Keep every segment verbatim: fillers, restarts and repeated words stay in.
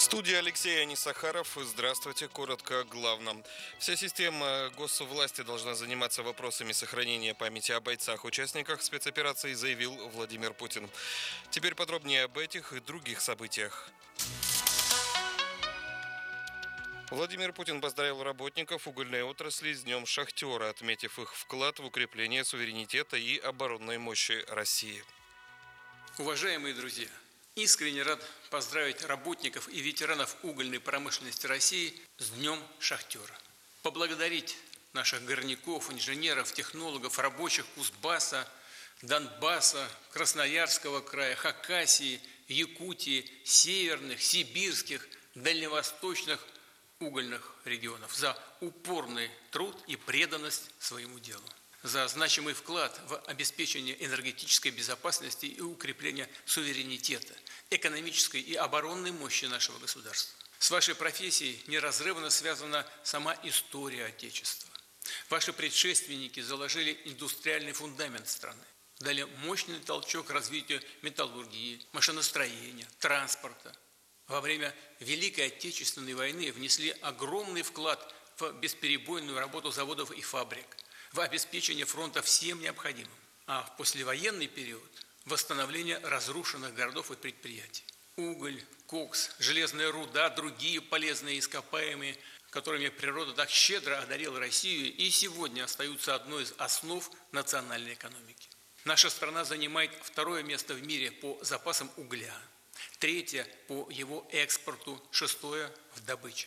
Студия Алексей Анисахаров. Здравствуйте. Коротко о главном. Вся система госвласти должна заниматься вопросами сохранения памяти о бойцах-участниках спецоперации, заявил Владимир Путин. Теперь подробнее об этих и других событиях. Владимир Путин поздравил работников угольной отрасли с Днем Шахтера, отметив их вклад в укрепление суверенитета и оборонной мощи России. Уважаемые друзья! Искренне рад поздравить работников и ветеранов угольной промышленности России с Днем Шахтера. Поблагодарить наших горняков, инженеров, технологов, рабочих Кузбасса, Донбасса, Красноярского края, Хакасии, Якутии, северных, сибирских, дальневосточных угольных регионов за упорный труд и преданность своему делу, за значимый вклад в обеспечение энергетической безопасности и укрепление суверенитета, экономической и оборонной мощи нашего государства. С вашей профессией неразрывно связана сама история Отечества. Ваши предшественники заложили индустриальный фундамент страны, дали мощный толчок развитию металлургии, машиностроения, транспорта. Во время Великой Отечественной войны внесли огромный вклад в бесперебойную работу заводов и фабрик, в обеспечение фронта всем необходимым, а в послевоенный период – восстановление разрушенных городов и предприятий. Уголь, кокс, железная руда, другие полезные ископаемые, которыми природа так щедро одарила Россию, и сегодня остаются одной из основ национальной экономики. Наша страна занимает второе место в мире по запасам угля, третье по его экспорту, шестое в добыче.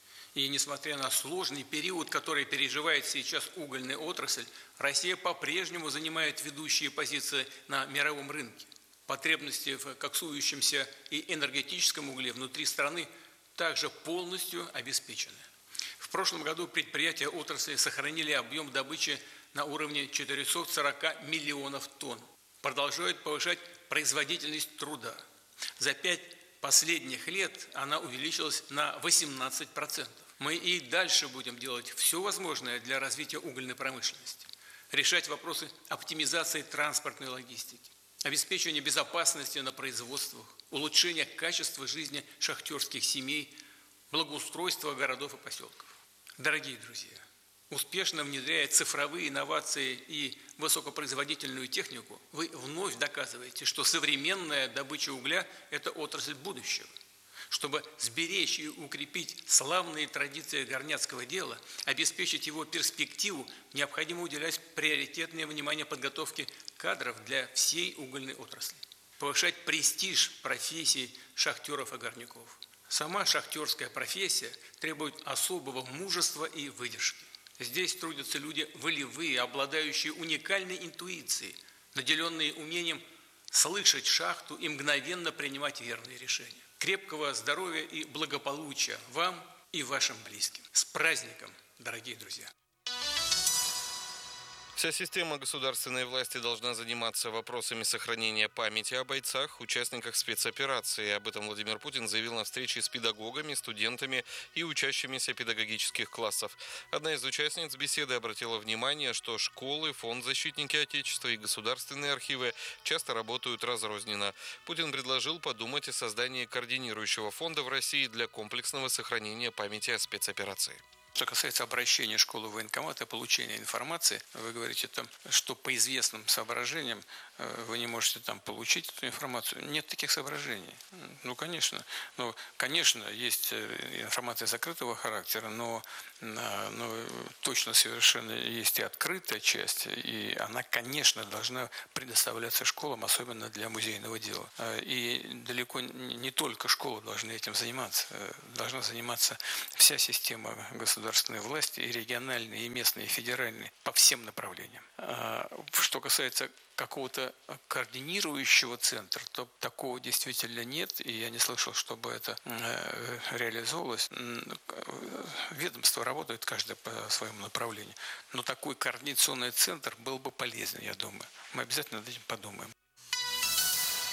И несмотря на сложный период, который переживает сейчас угольная отрасль, Россия по-прежнему занимает ведущие позиции на мировом рынке. Потребности в коксующемся и энергетическом угле внутри страны также полностью обеспечены. В прошлом году предприятия отрасли сохранили объем добычи на уровне четырехсот сорока миллионов тонн, продолжают повышать производительность труда. За пять последних лет она увеличилась на восемнадцать процентов. Мы и дальше будем делать все возможное для развития угольной промышленности, решать вопросы оптимизации транспортной логистики, обеспечения безопасности на производствах, улучшения качества жизни шахтерских семей, благоустройства городов и поселков. Дорогие друзья, успешно внедряя цифровые инновации и высокопроизводительную технику, вы вновь доказываете, что современная добыча угля – это отрасль будущего. Чтобы сберечь и укрепить славные традиции горняцкого дела, обеспечить его перспективу, необходимо уделять приоритетное внимание подготовке кадров для всей угольной отрасли, повышать престиж профессий шахтеров и горняков. Сама шахтерская профессия требует особого мужества и выдержки. Здесь трудятся люди волевые, обладающие уникальной интуицией, наделенные умением слышать шахту и мгновенно принимать верные решения. Крепкого здоровья и благополучия вам и вашим близким. С праздником, дорогие друзья! Вся система государственной власти должна заниматься вопросами сохранения памяти о бойцах, участниках спецоперации. Об этом Владимир Путин заявил на встрече с педагогами, студентами и учащимися педагогических классов. Одна из участниц беседы обратила внимание, что школы, фонд «Защитники Отечества» и государственные архивы часто работают разрозненно. Путин предложил подумать о создании координирующего фонда в России для комплексного сохранения памяти о спецоперации. Что касается обращения школы в военкомат и получения информации, вы говорите, там, что по известным соображениям вы не можете там получить эту информацию. Нет таких соображений. Ну, конечно. Ну, конечно, есть информация закрытого характера, но, но точно совершенно есть и открытая часть, и она, конечно, должна предоставляться школам, особенно для музейного дела. И далеко не только школы должны этим заниматься. Должна заниматься вся система государственной власти, и региональной, и местной, и федеральной, по всем направлениям. Что касается какого-то координирующего центра, то такого действительно нет, и я не слышал, чтобы это реализовывалось. Ведомства работают каждое по своему направлению, но такой координационный центр был бы полезен, я думаю. Мы обязательно над этим подумаем.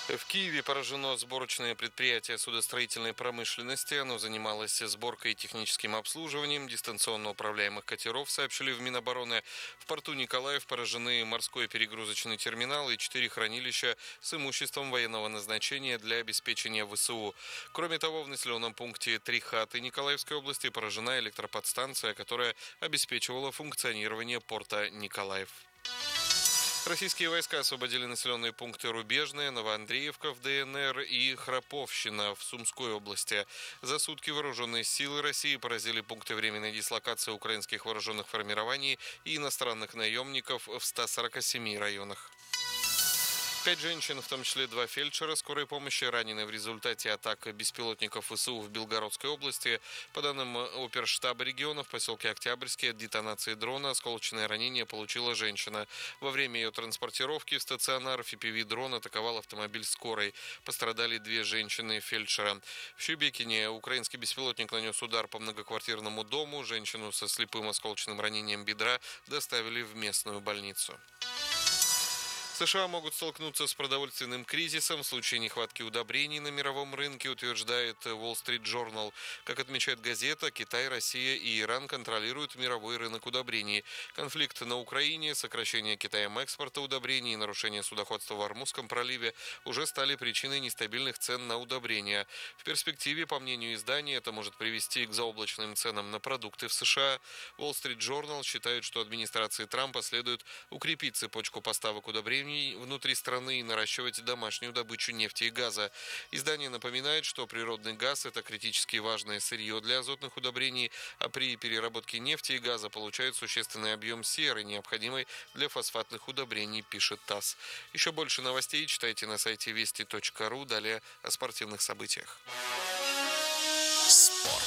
В Киеве поражено сборочное предприятие судостроительной промышленности. Оно занималось сборкой и техническим обслуживанием дистанционно управляемых катеров, сообщили в Минобороны. В порту Николаев поражены морской перегрузочный терминал и четыре хранилища с имуществом военного назначения для обеспечения ВСУ. Кроме того, в населенном пункте Трихаты Николаевской области поражена электроподстанция, которая обеспечивала функционирование порта Николаев. Российские войска освободили населенные пункты Рубежное, Новоандреевка в ДНР и Храповщина в Сумской области. За сутки вооруженные силы России поразили пункты временной дислокации украинских вооруженных формирований и иностранных наемников в ста сорока семи районах. Пять женщин, в том числе два фельдшера скорой помощи, ранены в результате атак беспилотников ВСУ в Белгородской области. По данным оперштаба региона, в поселке Октябрьский от детонации дрона осколочное ранение получила женщина. Во время ее транспортировки в стационар эф пи ви-дрон атаковал автомобиль скорой. Пострадали две женщины-фельдшера. В Щебекине украинский беспилотник нанес удар по многоквартирному дому. Женщину со слепым осколочным ранением бедра доставили в местную больницу. США могут столкнуться с продовольственным кризисом в случае нехватки удобрений на мировом рынке, утверждает Wall Street Journal. Как отмечает газета, Китай, Россия и Иран контролируют мировой рынок удобрений. Конфликт на Украине, сокращение Китаем экспорта удобрений и нарушение судоходства в Ормузском проливе уже стали причиной нестабильных цен на удобрения. В перспективе, по мнению издания, это может привести к заоблачным ценам на продукты в США. Wall Street Journal считает, что администрации Трампа следует укрепить цепочку поставок удобрений внутри страны и наращивать домашнюю добычу нефти и газа. Издание напоминает, что природный газ – это критически важное сырье для азотных удобрений, а при переработке нефти и газа получают существенный объем серы, необходимой для фосфатных удобрений, пишет ТАСС. Еще больше новостей читайте на сайте вести точка ру. Далее о спортивных событиях. Спорт.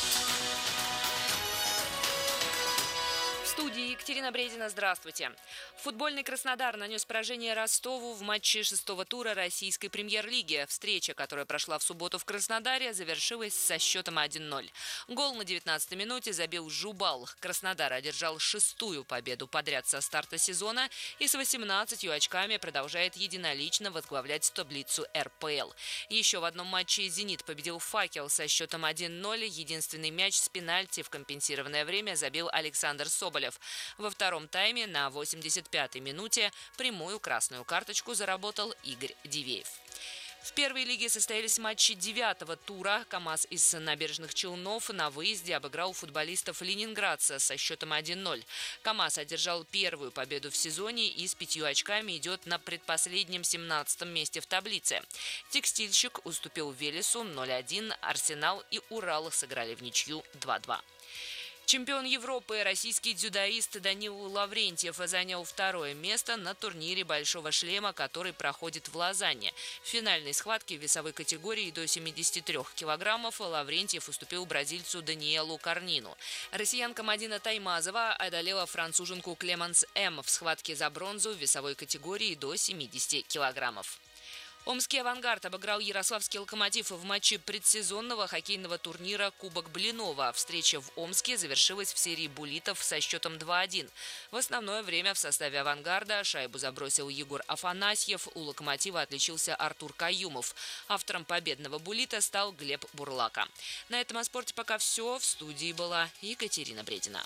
В студии Екатерина Бредина. Здравствуйте. Футбольный Краснодар нанес поражение Ростову в матче шестого тура российской премьер-лиги. Встреча, которая прошла в субботу в Краснодаре, завершилась со счетом один ноль. Гол на девятнадцатой минуте забил Жубал. Краснодар одержал шестую победу подряд со старта сезона и с восемнадцатью очками продолжает единолично возглавлять таблицу эр пэ эл. Еще в одном матче «Зенит» победил «Факел» со счетом один ноль. Единственный мяч с пенальти в компенсированное время забил Александр Соболев. Во втором тайме на восемьдесят пятой минуте прямую красную карточку заработал Игорь Дивеев. В первой лиге состоялись матчи девятого тура. КамАЗ из Набережных Челнов на выезде обыграл футболистов ленинградца со счетом один ноль. КамАЗ одержал первую победу в сезоне и с пятью очками идет на предпоследнем семнадцатом месте в таблице. Текстильщик уступил Велесу ноль один, Арсенал и Урал сыграли в ничью два два. Чемпион Европы, российский дзюдоист Данил Лаврентьев занял второе место на турнире «Большого шлема», который проходит в Лозанне. В финальной схватке в весовой категории до семидесяти трёх килограммов Лаврентьев уступил бразильцу Даниэлу Корнину. Россиянка Мадина Таймазова одолела француженку Клеманс М. в схватке за бронзу в весовой категории до семидесяти килограммов. Омский «Авангард» обыграл Ярославский «Локомотив» в матче предсезонного хоккейного турнира «Кубок Блинова». Встреча в Омске завершилась в серии буллитов со счетом два один. В основное время в составе «Авангарда» шайбу забросил Егор Афанасьев, у «Локомотива» отличился Артур Каюмов. Автором победного буллита стал Глеб Бурлака. На этом о спорте пока все. В студии была Екатерина Бредина.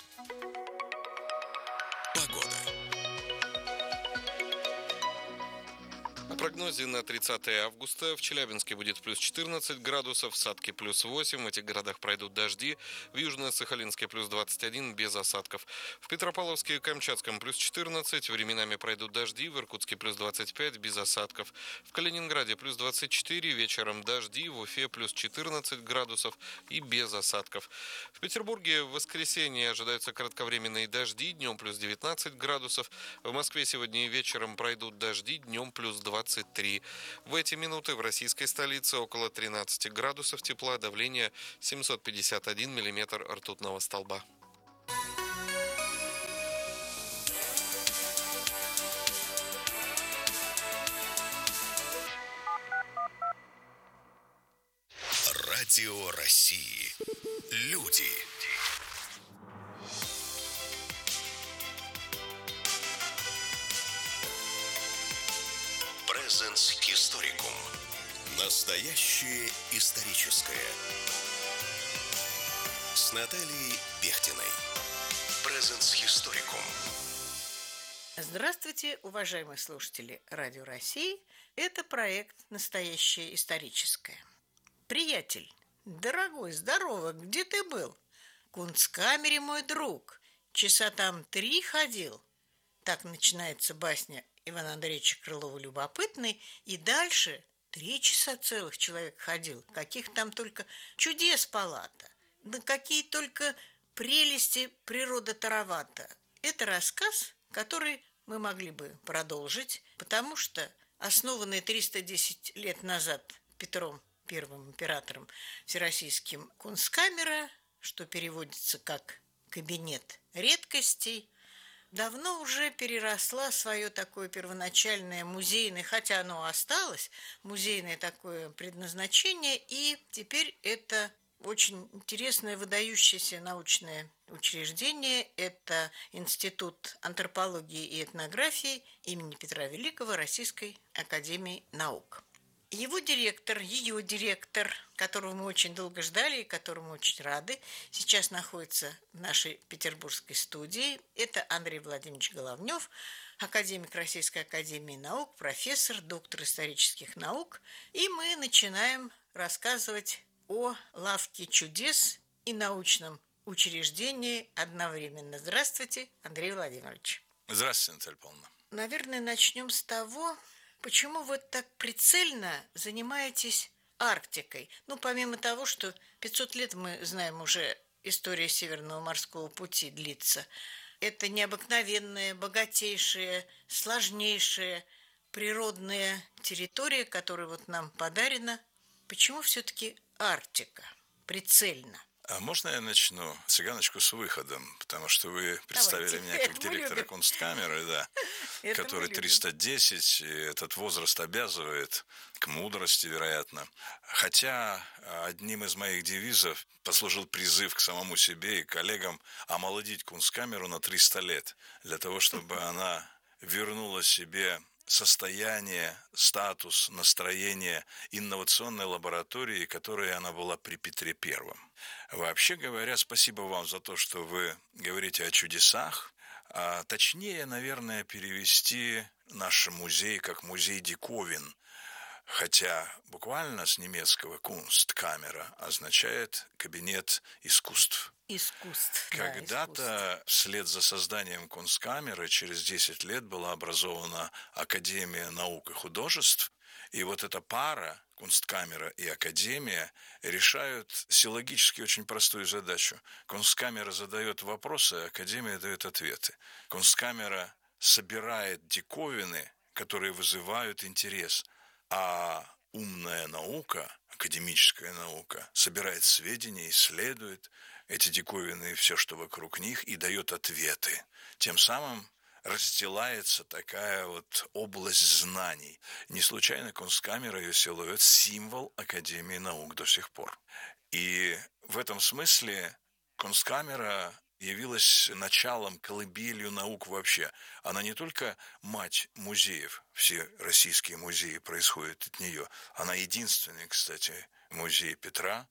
Погода. О прогнозе на тридцатое августа. В Челябинске будет плюс четырнадцать градусов, в Сатке плюс восемь. В этих городах пройдут дожди. В Южно-Сахалинске плюс двадцать один, без осадков. В Петропавловске и Камчатском плюс четырнадцать. Временами пройдут дожди. В Иркутске плюс двадцать пять, без осадков. В Калининграде плюс двадцать четыре. Вечером дожди. В Уфе плюс четырнадцать градусов и без осадков. В Петербурге в воскресенье ожидаются кратковременные дожди. Днем плюс девятнадцать градусов. В Москве сегодня и вечером пройдут дожди. Днем плюс двадцать три. В эти минуты в российской столице около тринадцати градусов тепла, давление семьсот пятьдесят один миллиметр ртутного столба. Радио России. Люди. Презенс Историкум. Настоящее историческое. С Натальей Пехтиной. Presence Historicum. Здравствуйте, уважаемые слушатели Радио России. Это проект «Настоящее историческое». Приятель, дорогой, здорово, где ты был? В Кунсткамере, мой друг. Часа там три ходил. Так начинается басня Ивана Андреевича Крылова «Любопытный». И дальше три часа целых человек ходил. Каких там только чудес палата. Да какие только прелести природа таровата. Это рассказ, который мы могли бы продолжить, потому что основанный триста десять лет назад Петром Первым императором Всероссийским Кунсткамера, что переводится как «кабинет редкостей», давно уже переросла свое такое первоначальное музейное, хотя оно осталось, музейное такое предназначение, и теперь это очень интересное, выдающееся научное учреждение. Это Институт антропологии и этнографии имени Петра Великого Российской академии наук. Его директор, ее директор, которого мы очень долго ждали и которому очень рады, сейчас находится в нашей петербургской студии. Это Андрей Владимирович Головнев, академик Российской академии наук, профессор, доктор исторических наук. И мы начинаем рассказывать о лавке чудес и научном учреждении одновременно. Здравствуйте, Андрей Владимирович. Здравствуйте, Наталья Павловна. Наверное, начнем с того, почему вы так прицельно занимаетесь Арктикой. Ну, помимо того, что пятьсот лет, мы знаем уже, история Северного морского пути длится. Это необыкновенная, богатейшая, сложнейшая природная территория, которая вот нам подарена. Почему все-таки Арктика прицельно? А можно я начну цыганочку с выходом, потому что вы представили Давайте. меня как директора Кунсткамеры, да, который триста десять, и этот возраст обязывает к мудрости, вероятно. Хотя одним из моих девизов послужил призыв к самому себе и коллегам омолодить Кунсткамеру на триста лет, для того, чтобы она вернула себе состояние, статус, настроение инновационной лаборатории, которой она была при Петре Первом. Вообще говоря, спасибо вам за то, что вы говорите о чудесах. А точнее, наверное, перевести наш музей как музей диковин. Хотя буквально с немецкого «Кунсткамера» означает «кабинет искусств». Искусств. Когда-то да, вслед за созданием Кунсткамеры через десять лет была образована Академия наук и художеств. И вот эта пара, Кунсткамера и Академия, решают силлогически очень простую задачу. Кунсткамера задает вопросы, а Академия дает ответы. Кунсткамера собирает диковины, которые вызывают интерес, а умная наука, академическая наука, собирает сведения, исследует эти диковины и все, что вокруг них, и дает ответы. Тем самым расстилается такая вот область знаний. Не случайно Кунсткамера, ее силуэт, символ Академии наук до сих пор. И в этом смысле Кунсткамера явилась началом, колыбелью наук вообще. Она не только мать музеев, все российские музеи происходят от нее. Она единственный, кстати, музей Петра,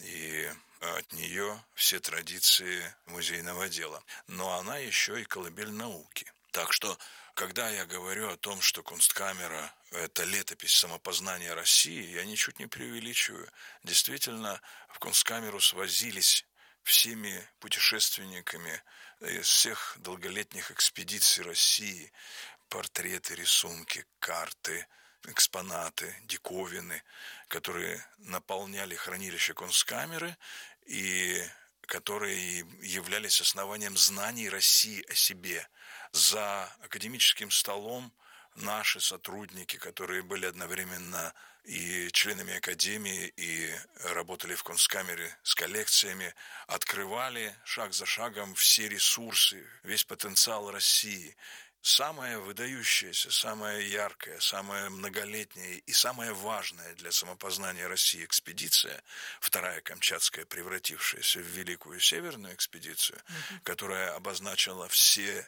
и от нее все традиции музейного дела. Но она еще и колыбель науки. Так что, когда я говорю о том, что Кунсткамера – это летопись самопознания России, я ничуть не преувеличиваю. Действительно, в Кунсткамеру свозились всеми путешественниками из всех долголетних экспедиций России портреты, рисунки, карты, экспонаты, диковины, которые наполняли хранилище Кунсткамеры и которые являлись основанием знаний России о себе. За академическим столом наши сотрудники, которые были одновременно и членами Академии, и работали в Кунсткамере с коллекциями, открывали шаг за шагом все ресурсы, весь потенциал России. Самая выдающаяся, самая яркая, самая многолетняя и самая важная для самопознания России экспедиция, вторая Камчатская, превратившаяся в Великую Северную экспедицию, угу. которая обозначила все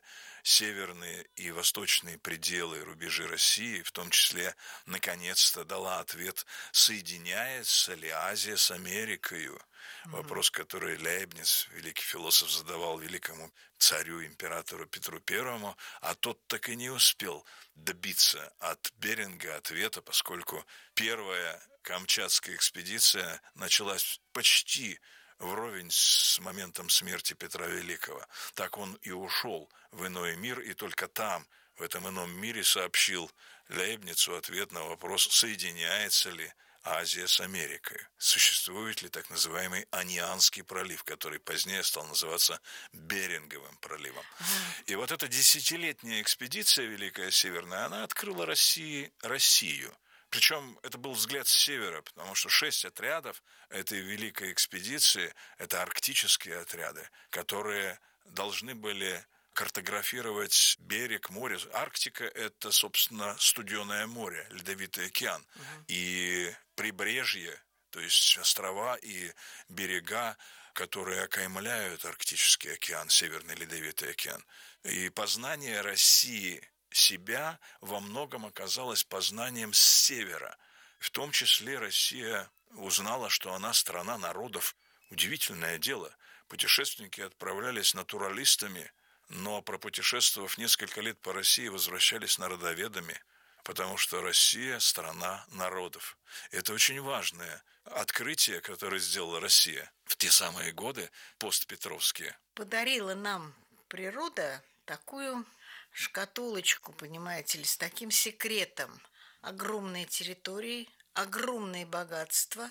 северные и восточные пределы, рубежи России, в том числе, наконец-то дала ответ, соединяется ли Азия с Америкой. Mm-hmm. Вопрос, который Лейбниц, великий философ, задавал великому царю, императору Петру Первому, а тот так и не успел добиться от Беринга ответа, поскольку первая Камчатская экспедиция началась почти вровень с моментом смерти Петра Великого. Так он и ушел в иной мир, и только там, в этом ином мире, сообщил Лейбницу ответ на вопрос, соединяется ли Азия с Америкой, существует ли так называемый Анианский пролив, который позднее стал называться Беринговым проливом. И вот эта десятилетняя экспедиция Великая Северная, она открыла России Россию. Причем это был взгляд с севера, потому что шесть отрядов этой великой экспедиции – это арктические отряды, которые должны были картографировать берег моря. Арктика – это, собственно, студеное море, ледовитый океан. Угу. И прибрежье, то есть острова и берега, которые окаймляют Арктический океан, Северный ледовитый океан. И познание России себя во многом оказалось познанием с севера. В том числе Россия узнала, что она страна народов. Удивительное дело. Путешественники отправлялись натуралистами, но пропутешествовав несколько лет по России, возвращались народоведами, потому что Россия – страна народов. Это очень важное открытие, которое сделала Россия в те самые годы постпетровские. Подарила нам природа такую шкатулочку, понимаете ли, с таким секретом. Огромные территории, огромные богатства.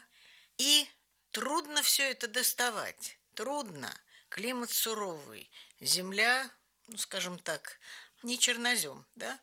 И трудно все это доставать. Трудно. Климат суровый. Земля, ну, скажем так, не чернозем, да?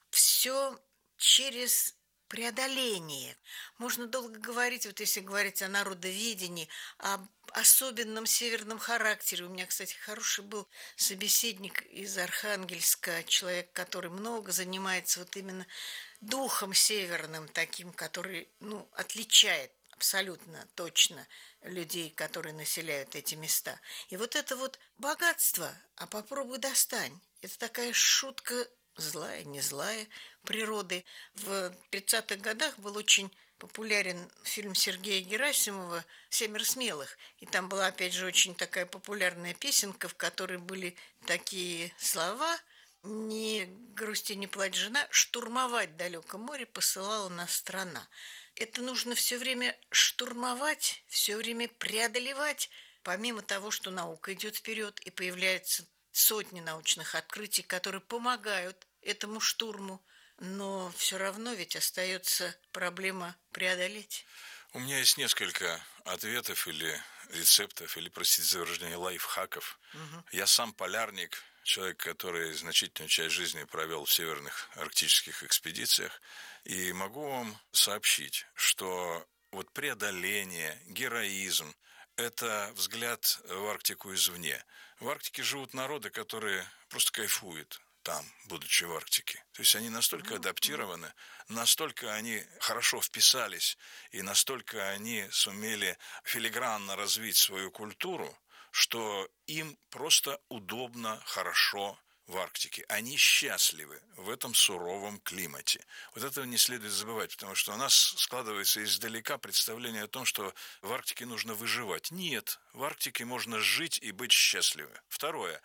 Все через преодоление. Можно долго говорить, вот если говорить о народоведении, об особенном северном характере. У меня, кстати, хороший был собеседник из Архангельска, человек, который много занимается вот именно духом северным, таким, который, ну, отличает абсолютно точно людей, которые населяют эти места. И вот это вот богатство, а попробуй достань. Это такая шутка злая, не злая природы. В тридцатых годах был очень популярен фильм Сергея Герасимова «Семеро смелых». И там была, опять же, очень такая популярная песенка, в которой были такие слова: «Не грусти, не плачь, жена, штурмовать в далеком море посылала нас страна». Это нужно все время штурмовать, все время преодолевать, помимо того, что наука идет вперед и появляются сотни научных открытий, которые помогают этому штурму, но все равно ведь остается проблема преодолеть. У меня есть несколько ответов или рецептов, или, простите за выражение, лайфхаков. Угу. Я сам полярник, человек, который значительную часть жизни провел в северных арктических экспедициях, и могу вам сообщить, что вот преодоление, героизм – это взгляд в Арктику извне. В Арктике живут народы, которые просто кайфуют там, будучи в Арктике. То есть они настолько адаптированы, настолько они хорошо вписались и настолько они сумели филигранно развить свою культуру, что им просто удобно, хорошо в Арктике. Они счастливы в этом суровом климате. Вот этого не следует забывать, потому что у нас складывается издалека представление о том, что в Арктике нужно выживать. Нет, в Арктике можно жить и быть счастливым. Второе.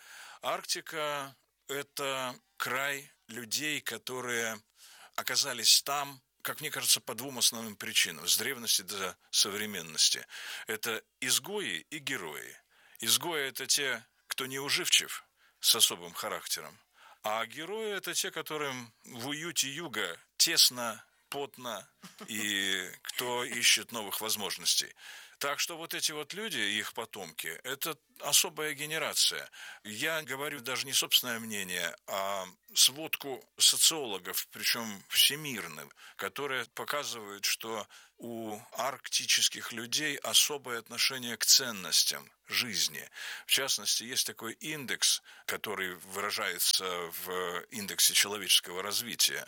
Арктика – это край людей, которые оказались там, как мне кажется, по двум основным причинам, с древности до современности. Это изгои и герои. Изгои – это те, кто неуживчив, с особым характером. А герои – это те, которым в уюте юга тесно, потно и кто ищет новых возможностей. Так что вот эти вот люди, их потомки, это особая генерация. Я говорю даже не собственное мнение, а сводку социологов, причем всемирных, которые показывают, что у арктических людей особое отношение к ценностям жизни. В частности, есть такой индекс, который выражается в индексе человеческого развития.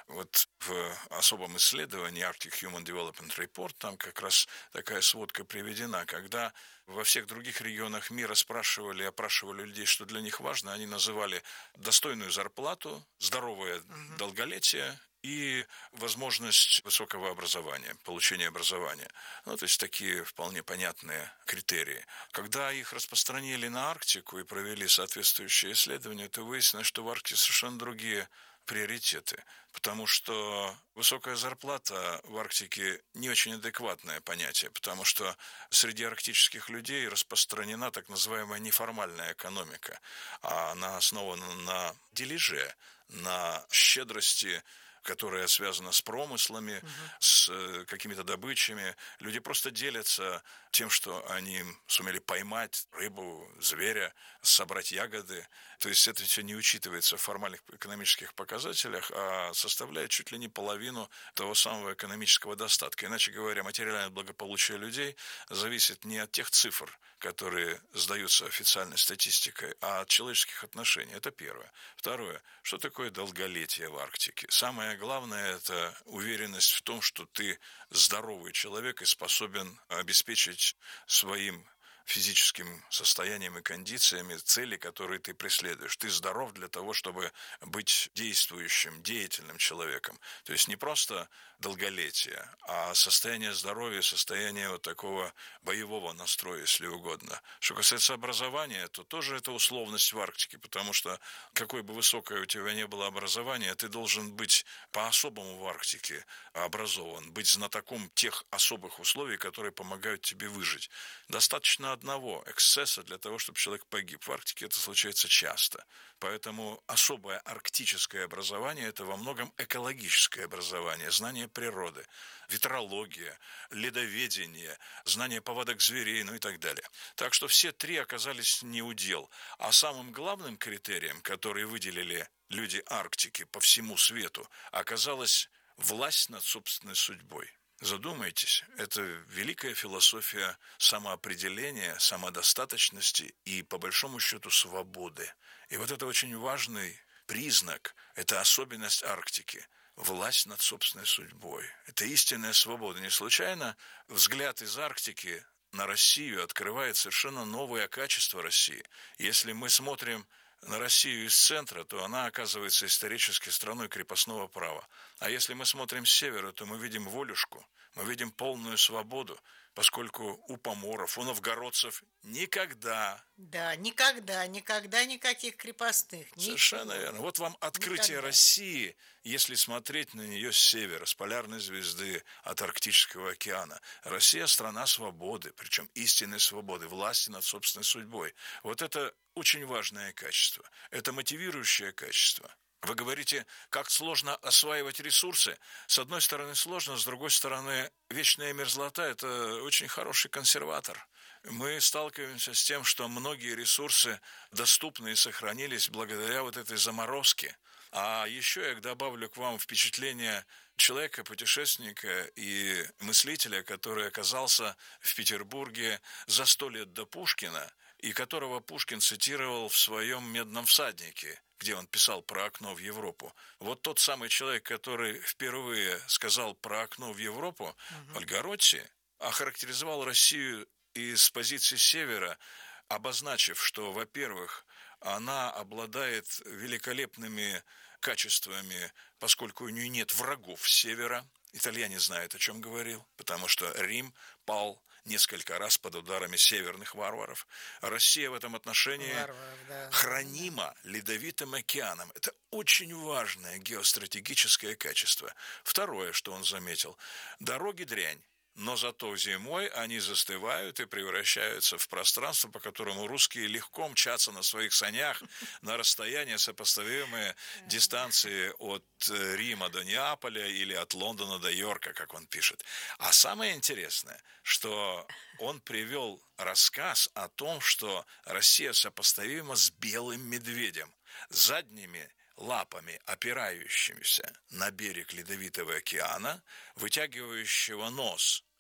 Вот в особом исследовании Arctic Human Development Report там как раз такая сводка приведена, когда во всех других регионах мира спрашивали, опрашивали людей, что для них важно, они называли достойную зарплату, здоровое uh-huh. долголетие и возможность высокого образования, получения образования. Ну, то есть такие вполне понятные критерии. Когда их распространили на Арктику и провели соответствующие исследования, то выяснилось, что в Арктике совершенно другие приоритеты, потому что высокая зарплата в Арктике не очень адекватное понятие, потому что среди арктических людей распространена так называемая неформальная экономика, а она основана на дележе, на щедрости, которая связана с промыслами, угу. с какими-то добычами. Люди просто делятся тем, что они сумели поймать рыбу, зверя, собрать ягоды. То есть это все не учитывается в формальных экономических показателях, а составляет чуть ли не половину того самого экономического достатка. Иначе говоря, материальное благополучие людей зависит не от тех цифр, которые сдаются официальной статистикой, а от человеческих отношений. Это первое. Второе. Что такое долголетие в Арктике? Самое главное – это уверенность в том, что ты здоровый человек и способен обеспечить своим физическим состоянием и кондициями цели, которые ты преследуешь. Ты здоров для того, чтобы быть действующим, деятельным человеком. То есть не просто долголетие, а состояние здоровья, состояние вот такого боевого настроя, если угодно. Что касается образования, то тоже это условность в Арктике, потому что какое бы высокое у тебя не было образование, ты должен быть по-особому в Арктике образован, быть знатоком тех особых условий, которые помогают тебе выжить. Достаточно одного эксцесса для того, чтобы человек погиб. В Арктике это случается часто. Поэтому особое арктическое образование – это во многом экологическое образование, знание природы, ветрология, ледоведение, знание повадок зверей, ну и так далее. Так что все три оказались не удел. А самым главным критерием, который выделили люди Арктики по всему свету, оказалась власть над собственной судьбой. Задумайтесь, это великая философия самоопределения, самодостаточности и, по большому счету, свободы. И вот это очень важный признак, это особенность Арктики – власть над собственной судьбой. Это истинная свобода. Не случайно взгляд из Арктики на Россию открывает совершенно новое качество России. Если мы смотрим на Россию из центра, то она оказывается исторически страной крепостного права. А если мы смотрим с севера, то мы видим волюшку, мы видим полную свободу, поскольку у поморов, у новгородцев никогда... Да, никогда, никогда никаких крепостных. Совершенно ничего. Верно. Вот вам открытие никогда. России, если смотреть на нее с севера, с полярной звезды, от Арктического океана. Россия – страна свободы, причем истинной свободы, власти над собственной судьбой. Вот это очень важное качество. Это мотивирующее качество. Вы говорите, как сложно осваивать ресурсы. С одной стороны сложно, с другой стороны вечная мерзлота – это очень хороший консерватор. Мы сталкиваемся с тем, что многие ресурсы доступны и сохранились благодаря вот этой заморозке. А еще я добавлю к вам впечатление человека, путешественника и мыслителя, который оказался в Петербурге за сто лет до Пушкина, и которого Пушкин цитировал в своем «Медном всаднике», где он писал про окно в Европу. Вот тот самый человек, который впервые сказал про окно в Европу, угу. Альгаротти, охарактеризовал Россию из позиции севера, обозначив, что, во-первых, она обладает великолепными качествами, поскольку у нее нет врагов севера. Итальяне знают, о чем говорил, потому что Рим пал несколько раз под ударами северных варваров. Россия в этом отношении Варваров, да. хранима ледовитым океаном. Это очень важное геостратегическое качество. Второе, что он заметил, дороги дрянь. Но зато зимой они застывают и превращаются в пространство, по которому русские легко мчатся на своих санях на расстояние, сопоставимое дистанции от Рима до Неаполя или от Лондона до Йорка, как он пишет. А самое интересное, что он привел рассказ о том, что Россия сопоставима с белым медведем, задними лапами, опирающимися на берег Ледовитого океана, вытягивающего нос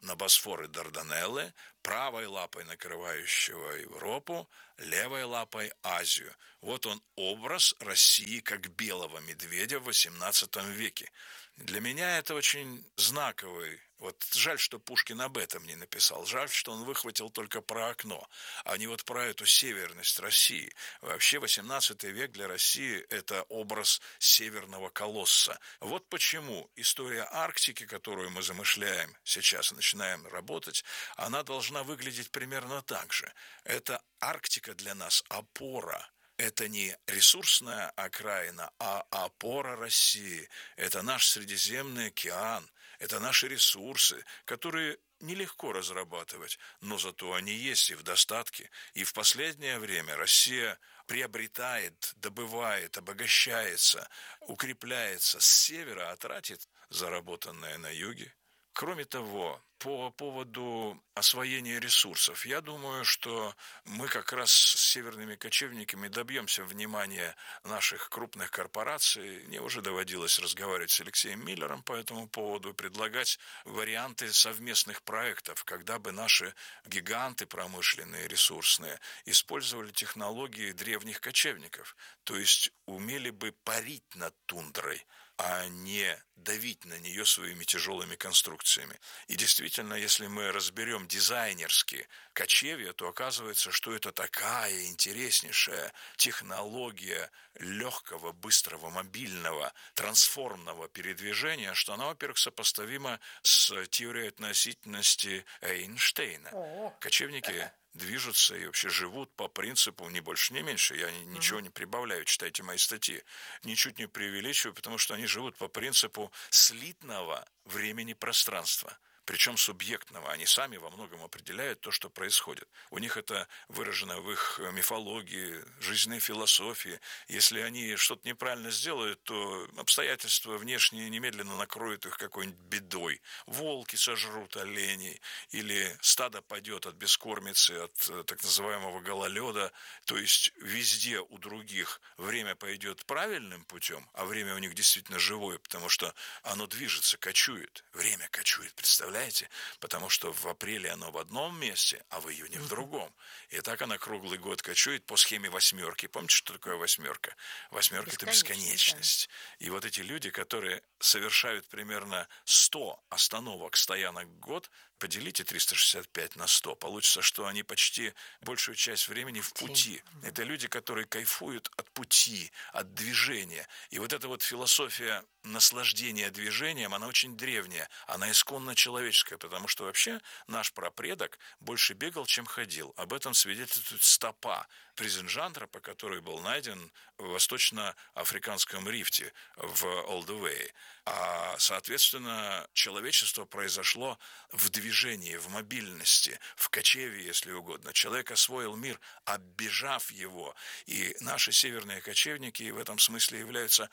на Босфор и Дарданеллы, правой лапой накрывающего Европу, левой лапой Азию. Вот он образ России как белого медведя в восемнадцатом веке. Для меня это очень знаковый. Вот жаль, что Пушкин об этом не написал. Жаль, что он выхватил только про окно, а не вот про эту северность России. Вообще восемнадцатый век для России – это образ северного колосса. Вот почему история Арктики, которую мы замышляем сейчас, начинаем работать, она должна выглядеть примерно так же. Это Арктика для нас опора. Это не ресурсная окраина, а опора России. Это наш Средиземный океан. Это наши ресурсы, которые нелегко разрабатывать, но зато они есть и в достатке. И в последнее время Россия приобретает, добывает, обогащается, укрепляется с севера, а тратит заработанное на юге. Кроме того, по поводу освоения ресурсов, я думаю, что мы как раз с северными кочевниками добьемся внимания наших крупных корпораций. Мне уже доводилось разговаривать с Алексеем Миллером по этому поводу, предлагать варианты совместных проектов, когда бы наши гиганты промышленные, ресурсные, использовали технологии древних кочевников, то есть умели бы парить над тундрой, а не давить на нее своими тяжелыми конструкциями. И действительно, если мы разберем дизайнерски кочевья, то оказывается, что это такая интереснейшая технология легкого, быстрого, мобильного, трансформного передвижения, что она, во-первых, сопоставима с теорией относительности Эйнштейна. Кочевники движутся и вообще живут по принципу ни больше, ни меньше. Я ничего не прибавляю, читайте мои статьи. Ничуть не преувеличиваю, потому что они живут по принципу слитного времени-пространства. Причем субъектного. Они сами во многом определяют то, что происходит. У них это выражено в их мифологии, жизненной философии. Если они что-то неправильно сделают, то обстоятельства внешние немедленно накроют их какой-нибудь бедой. Волки сожрут оленей, или стадо пойдет от бескормицы, от так называемого гололеда. То есть везде у других время пойдет правильным путем, а время у них действительно живое, потому что оно движется, кочует. Время кочует, представляете? Потому что в апреле оно в одном месте, а в июне в другом. И так она круглый год кочует по схеме восьмерки. Помните, что такое восьмерка? Восьмерка – это бесконечность. Да. И вот эти люди, которые совершают примерно сто остановок, стоянок в год, поделите триста шестьдесят пять на сто, получится, что они почти большую часть времени в пути. Это люди, которые кайфуют от пути, от движения. И вот эта вот философия наслаждения движением, она очень древняя, она исконно человеческая, потому что вообще наш прапредок больше бегал, чем ходил. Об этом свидетельствует стопа Призенжантропа, который был найден в восточно-африканском рифте в Олдувее. А, соответственно, человечество произошло в движении, в мобильности, в кочевье, если угодно. Человек освоил мир, оббежав его. И наши северные кочевники в этом смысле являются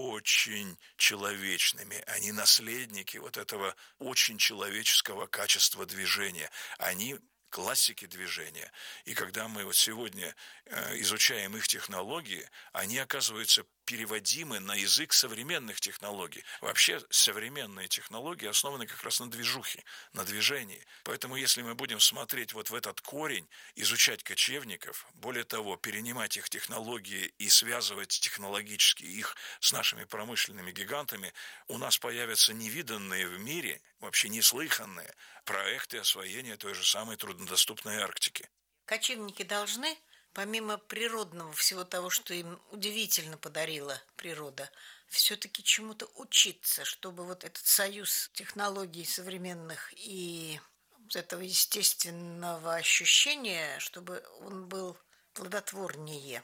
очень человечными. Они наследники вот этого очень человеческого качества движения. Они классики движения. И когда мы вот сегодня э, изучаем их технологии, они оказываются переводимы на язык современных технологий. Вообще современные технологии основаны как раз на движухе, на движении. Поэтому если мы будем смотреть вот в этот корень, изучать кочевников, более того, перенимать их технологии и связывать технологически их с нашими промышленными гигантами, у нас появятся невиданные в мире, вообще неслыханные проекты освоения той же самой труднодоступной Арктики. Кочевники должны, помимо природного всего того, что им удивительно подарила природа, все-таки чему-то учиться, чтобы вот этот союз технологий современных и вот этого естественного ощущения, чтобы он был плодотворнее.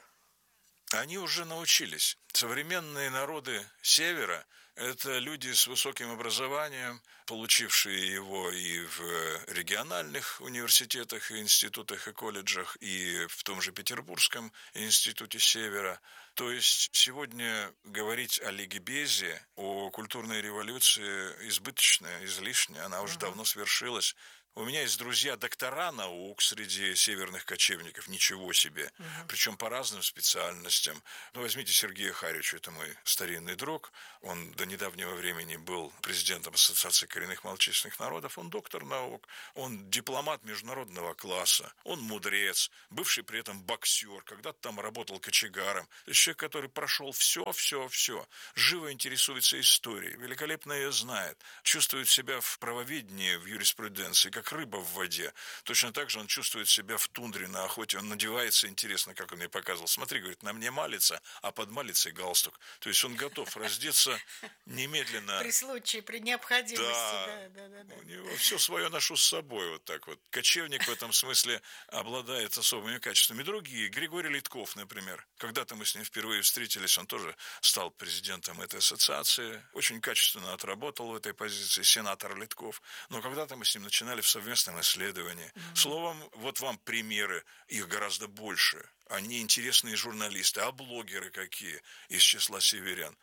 Они уже научились. Современные народы Севера – это люди с высоким образованием, получившие его и в региональных университетах, и институтах, и колледжах, и в том же Петербургском институте Севера. То есть сегодня говорить о ликбезе, о культурной революции избыточно, излишне, она уже давно свершилась. У меня есть друзья доктора наук среди северных кочевников, ничего себе. Угу. Причем по разным специальностям. Ну, возьмите Сергея Харича, это мой старинный друг. Он до недавнего времени был президентом Ассоциации коренных малочисленных народов. Он доктор наук, он дипломат международного класса, он мудрец, бывший при этом боксер, когда-то там работал кочегаром. То есть человек, который прошел все, все, все. Живо интересуется историей, великолепно ее знает, чувствует себя в правоведении, в юриспруденции, как рыба в воде. Точно так же он чувствует себя в тундре на охоте. Он надевается, интересно, как он мне показывал. Смотри, говорит, на мне малица, а под малицей галстук. То есть он готов раздеться немедленно. При случае, при необходимости. Да, да, да, да. У него все свое ношу с собой. Вот так вот. Кочевник в этом смысле обладает особыми качествами. Другие. Григорий Литков, например. Когда-то мы с ним впервые встретились, он тоже стал президентом этой ассоциации. Очень качественно отработал в этой позиции, сенатор Литков. Но когда-то мы с ним начинали в совместном исследовании. Mm-hmm. Словом, вот вам примеры, их гораздо больше. Они интересные журналисты, а блогеры какие из числа северян?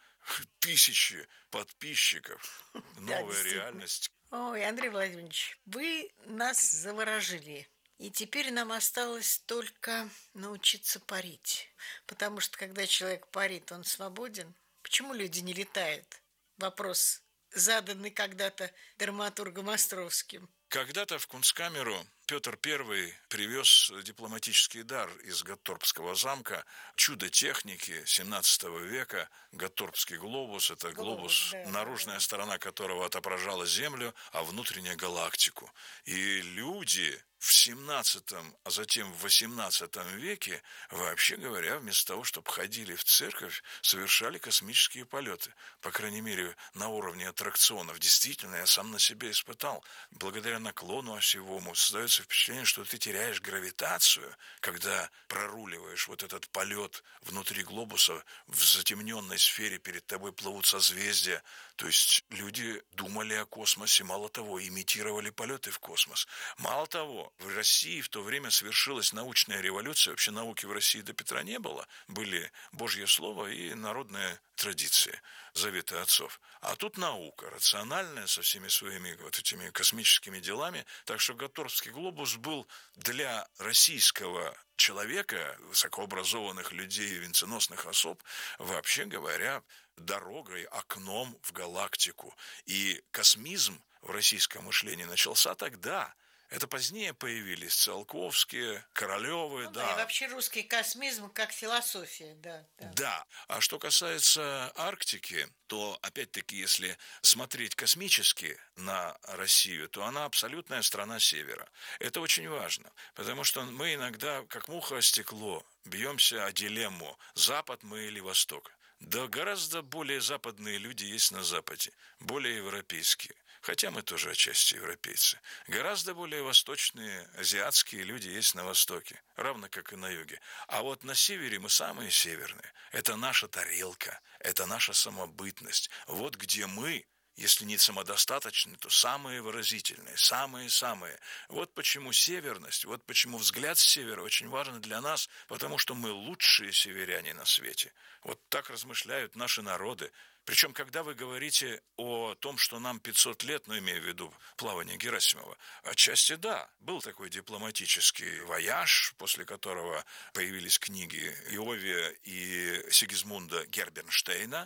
Тысячи подписчиков. Новая реальность. Ой, Андрей Владимирович, вы нас заворожили. И теперь нам осталось только научиться парить. Потому что, когда человек парит, он свободен. Почему люди не летают? Вопрос, заданный когда-то драматургом Островским. Когда-то в Кунсткамеру Петр Первый привез дипломатический дар из Гатторпского замка, чудо техники семнадцатого века, Гатторпский глобус. Это глобус, глобус да, наружная да, да. сторона которого отображала Землю, а внутренняя галактику. И люди в семнадцатом, а затем в восемнадцатом веке, вообще говоря, вместо того, чтобы ходили в церковь, совершали космические полеты. По крайней мере, на уровне аттракционов. Действительно, я сам на себе испытал. Благодаря наклону осевому создается впечатление, что ты теряешь гравитацию, когда проруливаешь вот этот полет внутри глобуса, в затемненной сфере перед тобой плывут созвездия. То есть люди думали о космосе, мало того, имитировали полеты в космос. Мало того, в России в то время совершилась научная революция. Вообще науки в России до Петра не было. Были Божье Слово и народные традиции, заветы отцов. А тут наука, рациональная, со всеми своими вот этими космическими делами. Так что Гатторпский глобус был для российского человека, высокообразованных людей, венценосных особ, вообще говоря, дорогой, окном в галактику. И космизм в российском мышлении начался тогда. Это позднее появились Циолковские, Королевы, ну, да. да. И вообще русский космизм как философия, да, да. Да. А что касается Арктики, то, опять-таки, если смотреть космически на Россию, то она абсолютная страна севера. Это очень важно, потому что мы иногда, как муха о стекло, бьемся о дилемму, Запад мы или Восток. Да гораздо более западные люди есть на Западе, более европейские. Хотя мы тоже отчасти европейцы. Гораздо более восточные, азиатские люди есть на Востоке, равно как и на юге. А вот на севере мы самые северные. Это наша тарелка, это наша самобытность. Вот где мы, если не самодостаточны, то самые выразительные, самые-самые. Вот почему северность, вот почему взгляд с севера очень важен для нас, потому что мы лучшие северяне на свете. Вот так размышляют наши народы. Причем, когда вы говорите о том, что нам пятьсот лет, ну, имея в виду плавание Герасимова, отчасти да, был такой дипломатический вояж, после которого появились книги Иовия и Сигизмунда Гербернштейна,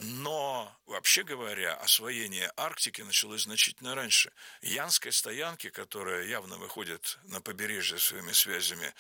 но, вообще говоря, освоение Арктики началось значительно раньше. Янской стоянки, которая явно выходит на побережье своими связями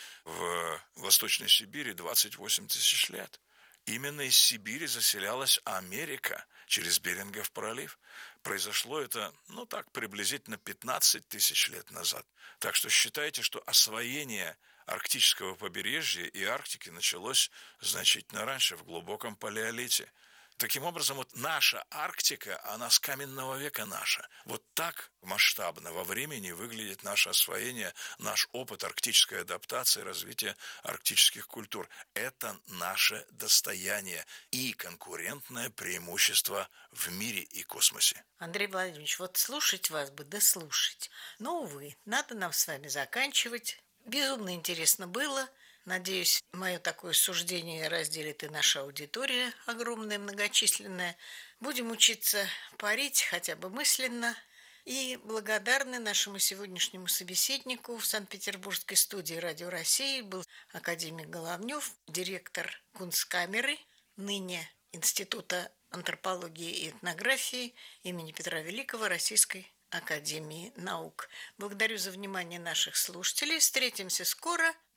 в Восточной Сибири, двадцать восемь тысяч лет. Именно из Сибири заселялась Америка через Берингов пролив. Произошло это, ну так, приблизительно пятнадцать тысяч лет назад. Так что считайте, что освоение арктического побережья и Арктики началось значительно раньше, в глубоком палеолите. Таким образом, вот наша Арктика, она с каменного века наша. Вот так масштабно во времени выглядит наше освоение, наш опыт арктической адаптации, развития арктических культур. Это наше достояние и конкурентное преимущество в мире и космосе. Андрей Владимирович, вот слушать вас бы, да слушать. Но, увы, надо нам с вами заканчивать. Безумно интересно было. Надеюсь, мое такое суждение разделит и наша аудитория, огромная, многочисленная. Будем учиться парить хотя бы мысленно. И благодарны нашему сегодняшнему собеседнику в Санкт-Петербургской студии Радио России был академик Головнев, директор Кунсткамеры, ныне Института антропологии и этнографии имени Петра Великого Российской академии наук. Благодарю за внимание наших слушателей. Встретимся скоро.